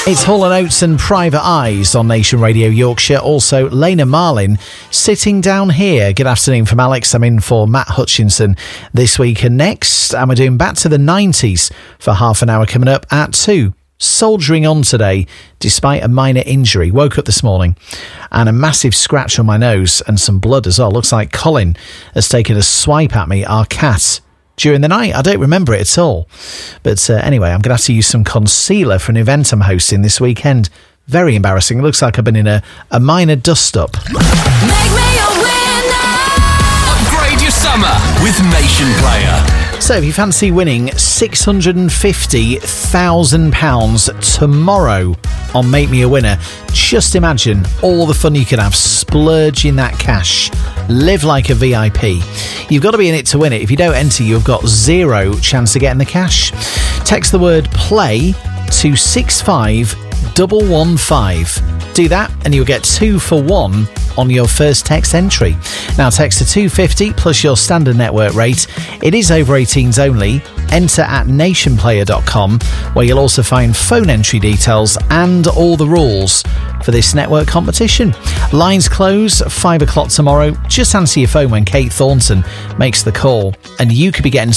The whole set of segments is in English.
It's Hall & Oates and Private Eyes on Nation Radio Yorkshire. Also, Lena Marlin, Sitting Down Here. Good afternoon from Alex. I'm in for Matt Hutchinson this week and next. And we're doing Back to the 90s for half an hour coming up at 2. Soldiering on today, despite a minor injury. Woke up this morning and a massive scratch on my nose and some blood as well. Looks like Colin has taken a swipe at me, our cat, during the night. I don't remember it at all. But anyway, I'm going to have to use some concealer for an event I'm hosting this weekend. Very embarrassing. It looks like I've been in a minor dust-up. Make me a winner! Upgrade your summer with Nation Player. So if you fancy winning £650,000 tomorrow on Make Me a Winner, just imagine all the fun you can have splurging that cash. Live like a VIP. You've got to be in it to win it. If you don't enter, you've got zero chance of getting the cash. Text the word play to 65115. Do that and you'll get 2 for 1 on your first text entry. Now text to 250 plus your standard network rate. It is over 18s only. Enter at nationplayer.com, where you'll also find phone entry details and all the rules for this network competition. Lines close 5 o'clock tomorrow. Just answer your phone when Kate Thornton makes the call and you could be getting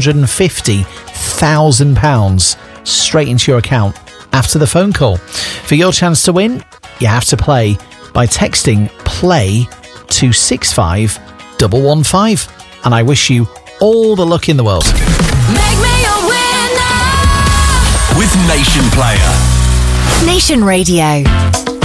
£650,000 straight into your account after the phone call. For your chance to win, you have to play by texting play to 65115. And I wish you all the luck in the world. Make me a winner! With Nation Player. Nation Radio.